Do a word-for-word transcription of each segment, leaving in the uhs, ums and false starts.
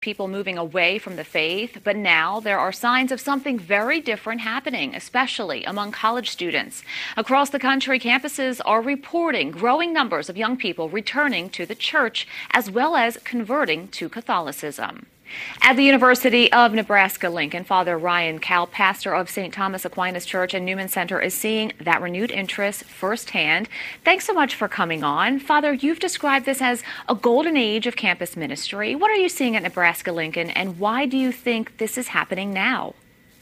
people moving away from the faith, but now there are signs of something very different happening, especially among college students. Across the country, campuses are reporting growing numbers of young people returning to the church as well as converting to Catholicism. At the University of Nebraska-Lincoln, Father Ryan Kalp, pastor of Saint Thomas Aquinas Church and Newman Center, is seeing that renewed interest firsthand. Thanks so much for coming on. Father, you've described this as a golden age of campus ministry. What are you seeing at Nebraska-Lincoln, and why do you think this is happening now?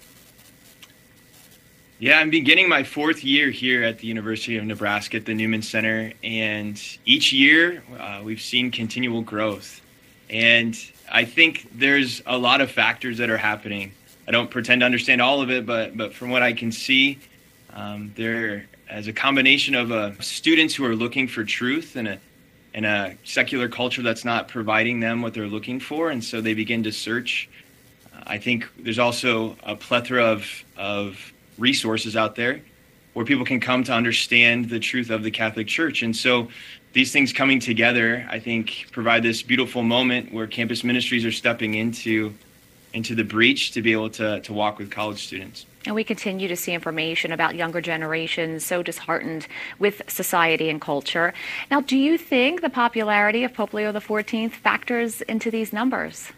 Yeah, I'm beginning my fourth year here at the University of Nebraska at the Newman Center, and each year uh, we've seen continual growth. And I think there's a lot of factors that are happening. I don't pretend to understand all of it, but but from what I can see, um, there as a combination of uh, students who are looking for truth in a in a secular culture that's not providing them what they're looking for, and so they begin to search. Uh, I think there's also a plethora of of resources out there where people can come to understand the truth of the Catholic Church, and so these things coming together, I think, provide this beautiful moment where campus ministries are stepping into into the breach to be able to, to walk with college students. And we continue to see information about younger generations so disheartened with society and culture. Now, do you think the popularity of Pope Leo the fourteenth factors into these numbers?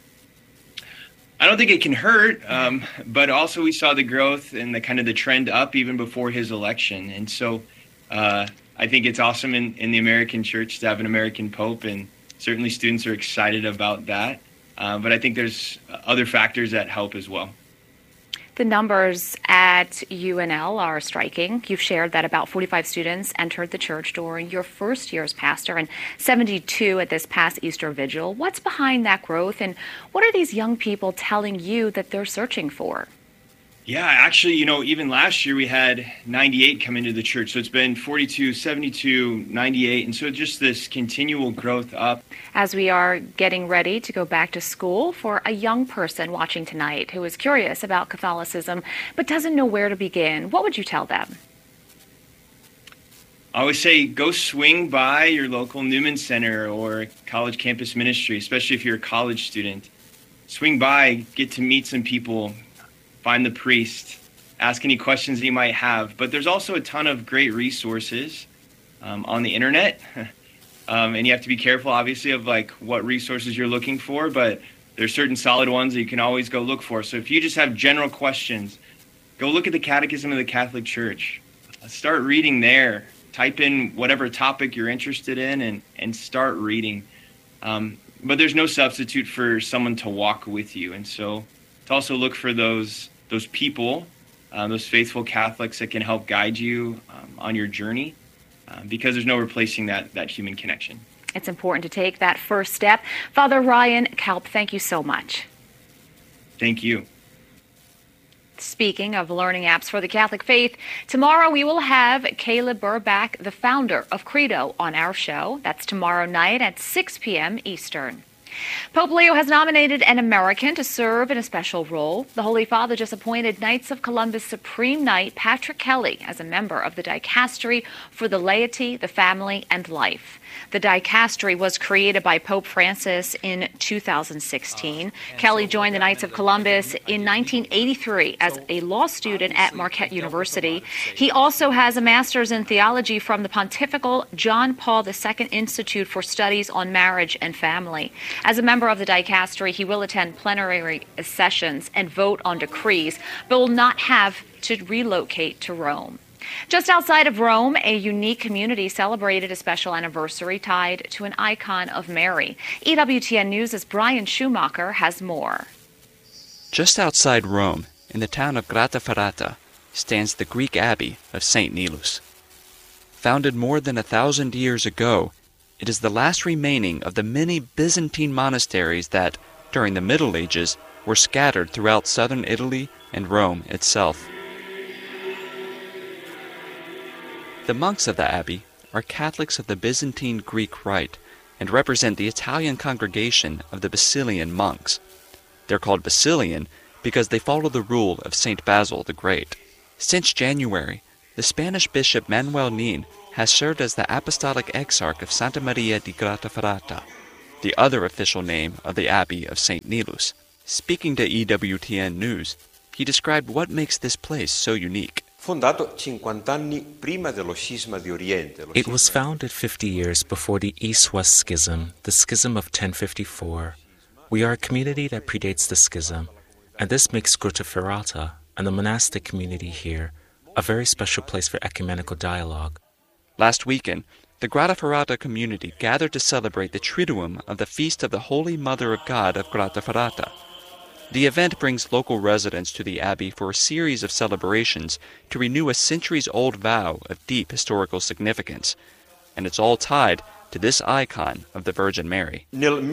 I don't think it can hurt, um, but also we saw the growth and the kind of the trend up even before his election. And so uh, I think it's awesome in, in the American church to have an American Pope, and certainly students are excited about that. Uh, but I think there's other factors that help as well. The numbers at U N L are striking. You've shared that about forty-five students entered the church during your first year as pastor and seventy-two at this past Easter Vigil. What's behind that growth, and what are these young people telling you that they're searching for? Yeah, actually, you know, even last year we had ninety-eight come into the church. So it's been forty-two, seventy-two, ninety-eight. And so just this continual growth up. As we are getting ready to go back to school, for a young person watching tonight who is curious about Catholicism but doesn't know where to begin, what would you tell them? I always say go swing by your local Newman Center or college campus ministry, especially if you're a college student. Swing by, get to meet some people. Find the priest, ask any questions that you might have. But there's also a ton of great resources um, on the internet. um, and you have to be careful, obviously, of like what resources you're looking for. But there's certain solid ones that you can always go look for. So if you just have general questions, go look at the Catechism of the Catholic Church. Start reading there. Type in whatever topic you're interested in and, and start reading. Um, but there's no substitute for someone to walk with you. And so to also look for those those people, um, those faithful Catholics that can help guide you um, on your journey, uh, because there's no replacing that that human connection. It's important to take that first step. Father Ryan Kalp, thank you so much. Thank you. Speaking of learning apps for the Catholic faith, tomorrow we will have Caleb Burbach, the founder of Credo, on our show. That's tomorrow night at six p.m. Eastern. Pope Leo has nominated an American to serve in a special role. The Holy Father just appointed Knights of Columbus Supreme Knight Patrick Kelly as a member of the Dicastery for the Laity, the Family, and Life. The Dicastery was created by Pope Francis in two thousand sixteen. Uh, Kelly so joined the Knights of Columbus in nineteen eighty-three as so a law student at Marquette University. He also has a master's in theology from the Pontifical John Paul the Second Institute for Studies on Marriage and Family. As a member of the Dicastery, he will attend plenary sessions and vote on decrees, but will not have to relocate to Rome. Just outside of Rome, a unique community celebrated a special anniversary tied to an icon of Mary. E W T N News' Brian Schumacher has more. Just outside Rome, in the town of Grottaferrata, stands the Greek abbey of Saint Nilus. Founded more than a thousand years ago, it is the last remaining of the many Byzantine monasteries that, during the Middle Ages, were scattered throughout southern Italy and Rome itself. The monks of the abbey are Catholics of the Byzantine Greek Rite and represent the Italian congregation of the Basilian monks. They're called Basilian because they follow the rule of Saint Basil the Great. Since January, the Spanish bishop Manuel Nin has served as the apostolic exarch of Santa Maria di Grottaferrata. the other official name of the Abbey of Saint Nilus. Speaking to E W T N News, he described what makes this place so unique. It was founded fifty years before the East-West Schism, the Schism of ten fifty-four. We are a community that predates the schism, and this makes Grottaferrata and the monastic community here a very special place for ecumenical dialogue. Last weekend, the Grottaferrata community gathered to celebrate the Triduum of the Feast of the Holy Mother of God of Grottaferrata. The event brings local residents to the abbey for a series of celebrations to renew a centuries-old vow of deep historical significance, and it's all tied to this icon of the Virgin Mary.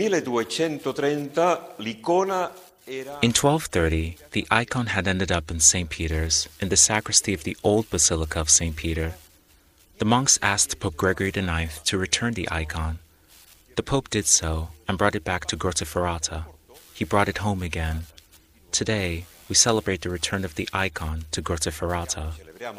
In twelve thirty, the icon had ended up in Saint Peter's, in the sacristy of the old Basilica of Saint Peter. The monks asked Pope Gregory the ninth to return the icon. The Pope did so and brought it back to Grottaferrata. He brought it home again. Today, we celebrate the return of the icon to Grottaferrata.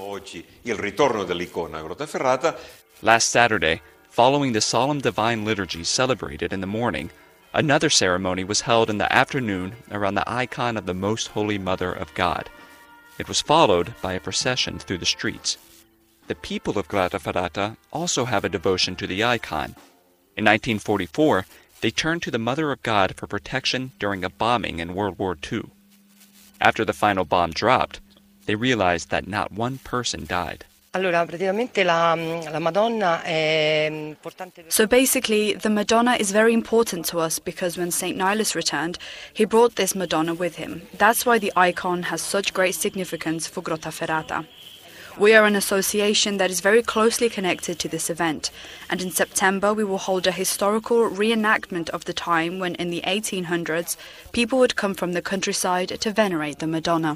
Last Saturday, following the solemn divine liturgy celebrated in the morning, another ceremony was held in the afternoon around the icon of the Most Holy Mother of God. It was followed by a procession through the streets. The people of Grottaferrata also have a devotion to the icon. In nineteen forty-four, they turned to the Mother of God for protection during a bombing in World War Two. After the final bomb dropped, they realized that not one person died. So basically, the Madonna is very important to us because when Saint Nilus returned, he brought this Madonna with him. That's why the icon has such great significance for Grottaferrata. We are an association that is very closely connected to this event, and in September we will hold a historical reenactment of the time when in the eighteen hundreds people would come from the countryside to venerate the Madonna.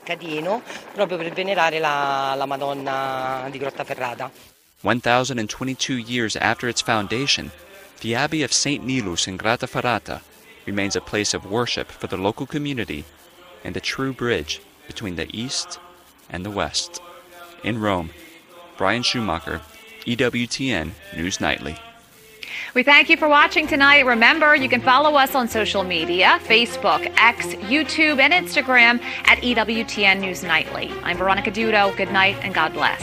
one thousand twenty-two years after its foundation, the Abbey of Saint Nilus in Grottaferrata remains a place of worship for the local community and a true bridge between the East and the West. In Rome, Brian Schumacher, E W T N News Nightly. We thank you for watching tonight. Remember, you can follow us on social media, Facebook, X, YouTube, and Instagram at E W T N News Nightly. I'm Veronica Dudo. Good night and God bless.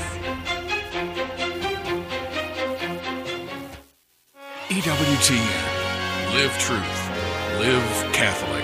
E W T N. Live truth. Live Catholic.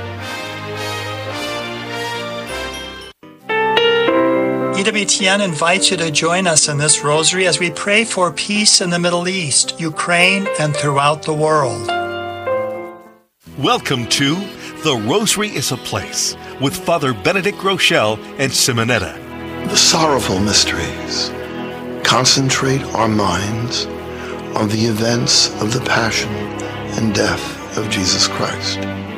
E W T N invites you to join us in this rosary as we pray for peace in the Middle East, Ukraine, and throughout the world. Welcome to The Rosary is a Place with Father Benedict Groeschel and Simonetta. The sorrowful mysteries concentrate our minds on the events of the passion and death of Jesus Christ.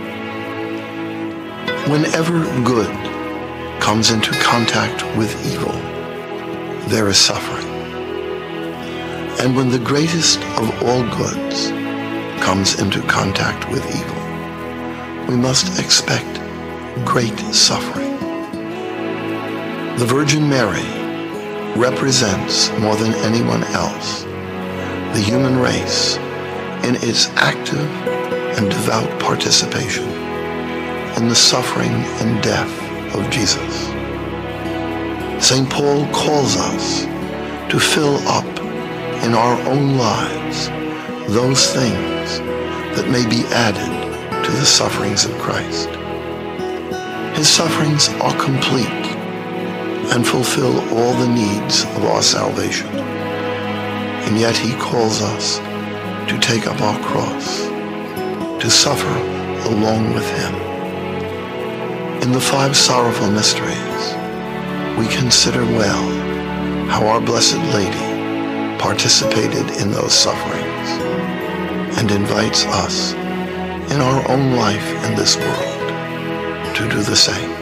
Whenever good comes into contact with evil, there is suffering. And when the greatest of all goods comes into contact with evil, we must expect great suffering. The Virgin Mary represents more than anyone else the human race in its active and devout participation in the suffering and death of Jesus. Saint Paul calls us to fill up in our own lives those things that may be added to the sufferings of Christ. His sufferings are complete and fulfill all the needs of our salvation. And yet he calls us to take up our cross, to suffer along with him. In the five sorrowful mysteries, we consider well how our Blessed Lady participated in those sufferings and invites us in our own life in this world to do the same.